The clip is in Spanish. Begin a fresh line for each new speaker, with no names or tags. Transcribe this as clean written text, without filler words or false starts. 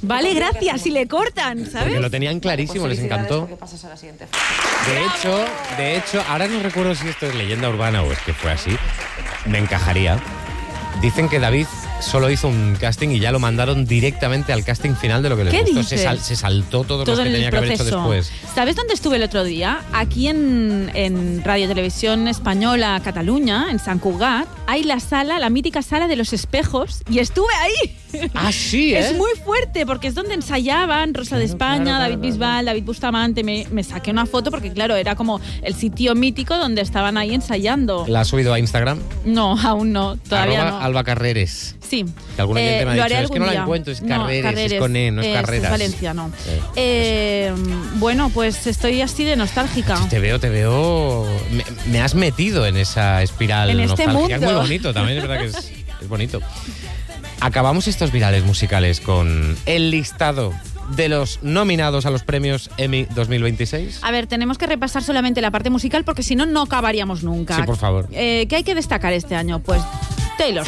Vale, gracias, y le cortan, ¿sabes?
Porque lo tenían clarísimo, les encantó. De hecho, ahora no recuerdo si esto es leyenda urbana o es que fue así. Me encajaría. Dicen que David solo hizo un casting y ya lo mandaron directamente al casting final de lo que les gustó. Se saltó todos los que tenía que haber hecho después.
¿Sabes dónde estuve el otro día? Aquí en Radio Televisión Española Cataluña, en Sant Cugat, hay la mítica sala de los espejos, y estuve ahí.
Ah, sí, ¿eh?
Es muy fuerte, porque es donde ensayaban Rosa de España, David Bisbal, David Bustamante. Me saqué una foto porque, claro, era como el sitio mítico donde estaban ahí ensayando.
¿La has subido a Instagram?
No, aún no, todavía no.
Alba Carreres.
Sí.
Que algún oyente me ha dicho, es que no la
día.
encuentro, es Carreres, es con E, no es Carreras.
Es Valencia, no. Bueno, pues estoy así de nostálgica.
Te veo. Me has metido en esa espiral
en este
nostálgica.
mundo.
Es muy bonito, también es verdad que es bonito. Acabamos estos virales musicales con el listado de los nominados a los premios Emmy 2026.
A ver, tenemos que repasar solamente la parte musical porque si no, no acabaríamos nunca.
Sí, por favor.
¿Qué hay que destacar este año? Pues Taylor